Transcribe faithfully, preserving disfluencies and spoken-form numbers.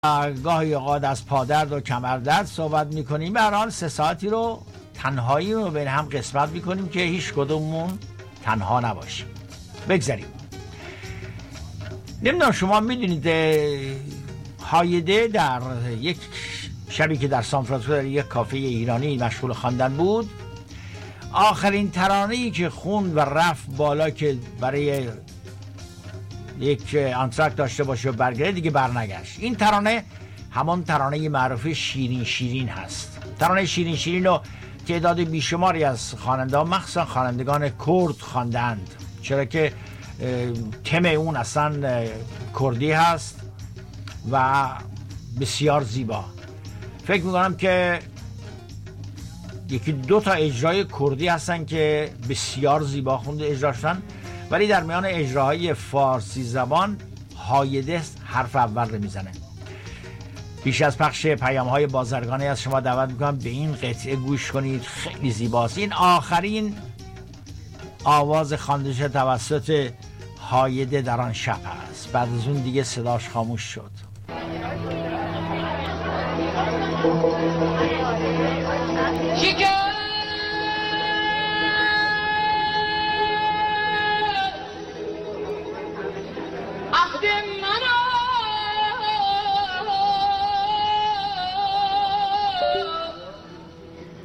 گاهی اوقات از پادرد و کمردرد صحبت میکنیم. به هر حال سه ساعتی رو تنهایی رو بین هم قسمت میکنیم که هیچ کدوممون تنها نباشیم. بگذاریم. نمیدونم شما میدونید هایده در یک شبی که در سانفرانسیسکو در یک کافه ایرانی مشغول خواندن بود، آخرین ترانه‌ای که خوند و رفت بالا که برای یک انتراکت داشته باشه و برگرده دیگه برنگشت. این ترانه همان ترانه معروف شیرین شیرین هست. ترانه شیرین شیرین رو تعداد بیشماری از خواننده‌ها مخصوصا خوانندگان کرد خواندند، چرا که تم اون اصلا کردی هست و بسیار زیبا. فکر میکنم که یکی دو تا اجرای کردی هستن که بسیار زیبا خونده اجرا شدن، ولی در میان اجراهای فارسی زبان هایده حرف اول رو میزنه. بیش از پخش پیام های بازرگانی از شما دعوت میکنم به این قطعه گوش کنید، خیلی زیباست. این آخرین آواز خوانده شده توسط هایده در آن شب است. بعد از اون دیگه صداش خاموش شد. عهد